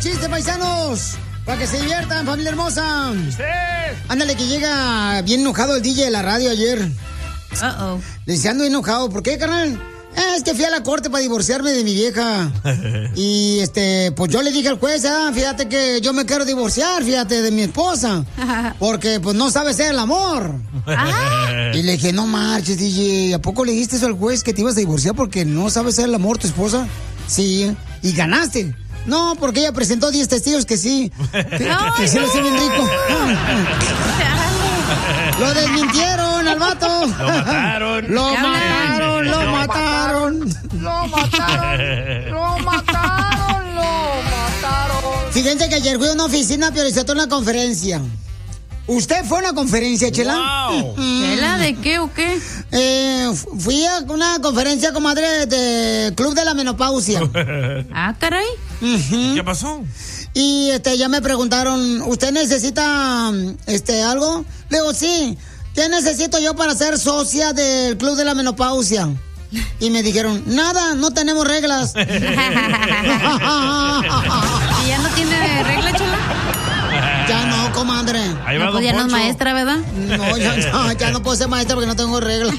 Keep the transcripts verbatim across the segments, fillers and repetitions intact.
chiste, paisanos. Para que se diviertan, familia hermosa. ¡Sí! Ándale, que llega bien enojado el D J de la radio ayer. Uh-oh. Le decía, ando enojado. ¿Por qué, carnal? Eh, es que fui a la corte para divorciarme de mi vieja. Y, este, pues yo le dije al juez, ah, fíjate que yo me quiero divorciar, fíjate, de mi esposa. Porque, pues, no sabe ser el amor. Y le dije, no marches, D J. ¿A poco le dijiste eso al juez que te ibas a divorciar porque no sabe ser el amor tu esposa? Sí. Y ganaste. No, porque ella presentó diez testigos que sí. Que, que sí lo hacía bien rico. Lo desmintieron al vato. Lo mataron. Lo mataron, lo mataron. Lo mataron. Lo mataron. Lo mataron. Fíjense que ayer fui a una oficina, pero hice una conferencia. ¿Usted fue a una conferencia, Chela? Wow. ¿Chela de qué o qué? Eh, fui a una conferencia, comadre, de Club de la Menopausia. Ah, caray. Uh-huh. ¿Qué pasó? Y este, ya me preguntaron, ¿usted necesita este algo? Le digo, sí. ¿Qué necesito yo para ser socia del Club de la Menopausia? Y me dijeron, nada, no tenemos reglas. ¿Y ya no tiene regla, Chela? Ya no, comadre. Ahí va No, Don pues ya no es Poncho. maestra, ¿verdad? No, ya, no, ya no puedo ser maestra porque no tengo reglas.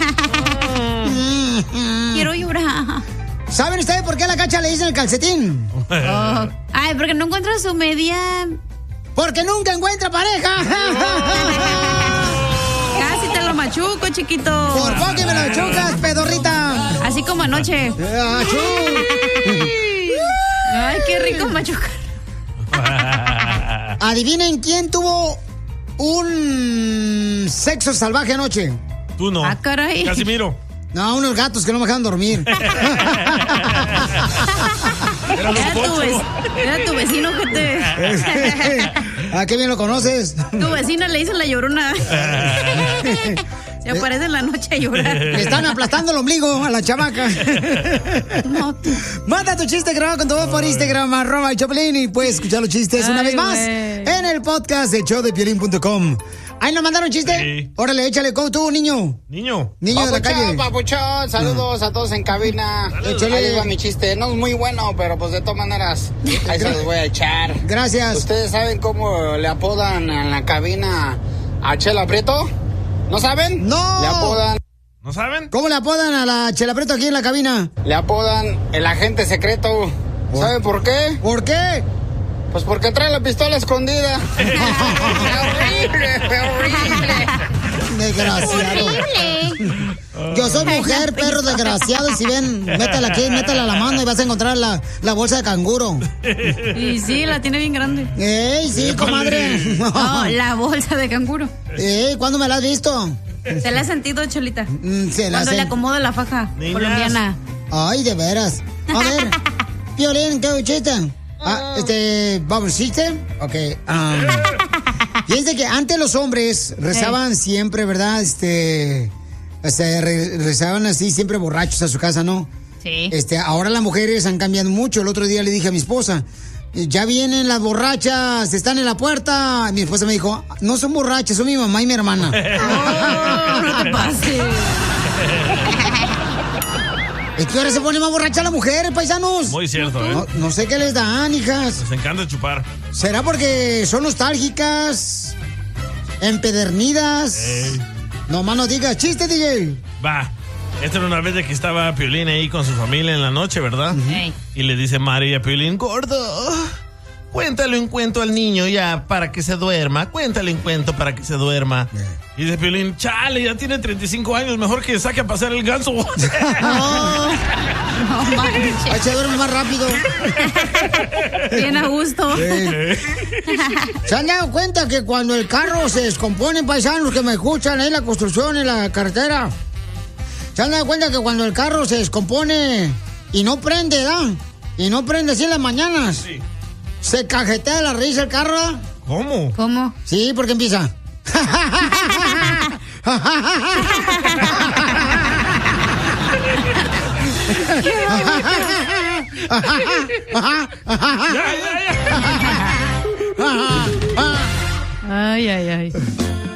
Quiero llorar. ¿Saben ustedes por qué a la Cacha le dicen el calcetín? Oh. Ay, porque no encuentra su media. Porque nunca encuentra pareja. Casi te lo machuco, chiquito. Por poco que me lo chocas, pedorrita. Así como anoche. Achú. Ay, qué rico machucar. Adivinen quién tuvo un sexo salvaje anoche. Tú no. Ah, caray. Casimiro. No, unos gatos que no me dejan dormir. Era Don Era tu, Poncho. vec- era tu vecino que te. ¿A qué bien lo conoces? Tu vecina le hizo la llorona. Se aparece en la noche a llorar. Le están aplastando el ombligo a la chamaca. No, tú. Manda tu chiste grabado con tu voz por Instagram, arroba el Choplin, y puedes escuchar los chistes una Ay, vez más güey. en el podcast de show de piolín punto com. Ahí nos mandaron chiste. Sí. Órale, échale, ¿cómo tú, niño? Niño. Niño de la Papuchón, calle. papuchón, saludos a todos en cabina. Échale. Ahí les va mi chiste. No es muy bueno, pero pues de todas maneras, ahí se los voy a echar. Gracias. ¿Ustedes saben cómo le apodan en la cabina a Chela Prieto? ¿No saben? No. Le apodan, ¿No saben? ¿Cómo le apodan a la Chela Prieto aquí en la cabina? le apodan el agente secreto. ¿Saben por qué? ¿Por qué? Pues porque trae la pistola escondida. horrible, horrible. Desgraciado. Yo soy mujer, perro desgraciado. Y si ven, métela aquí, métela a la mano y vas a encontrar la, la bolsa de canguro. Y sí, la tiene bien grande. ¡Ey, sí, comadre! No, la bolsa de canguro. ¡Ey, ¿cuándo me la has visto? Se la ha sentido, Cholita. Mm, se la Cuando le hacen- acomoda la faja Niñas. colombiana. Ay, de veras. A ver, Piolín, ¿qué chiste? Ah, este, ¿vamos, chiste? Ok. Um, fíjense que antes los hombres rezaban siempre, ¿verdad? Este, o sea, re- rezaban así siempre borrachos a su casa, ¿no? Sí. Este, ahora las mujeres han cambiado mucho. El otro día le dije a mi esposa, ya vienen las borrachas, están en la puerta. Mi esposa me dijo, no son borrachas, son mi mamá y mi hermana. Oh, no te pases. Es que ahora se pone más borracha la mujer, paisanos. Muy cierto, ¿eh? No, no sé qué les dan, hijas. Les encanta chupar. ¿Será porque son nostálgicas? ¿Empedernidas? Ey. No más no digas, chiste, D J. Va. Esta era una vez de que estaba Piolín ahí con su familia en la noche, ¿verdad? Ey. Y le dice María a Piolín, gordo, cuéntale un cuento al niño ya para que se duerma. Cuéntale un cuento para que se duerma. Y dice Piolín, chale, ya tiene treinta y cinco años, mejor que saque a pasear el ganso. No, no manches. Ay, se duerme más rápido. Bien a gusto. ¿Se han dado cuenta que cuando el carro se descompone, paisanos que me escuchan ahí en la construcción, en la carretera? ¿Se han dado cuenta que cuando el carro se descompone y no prende, ¿da? Y no prende así en las mañanas. Sí. Se cajetea la risa el carro, ¿da? ¿Cómo? ¿Cómo? Sí, porque empieza. Ya, ya, ya. Ay, ay, ay.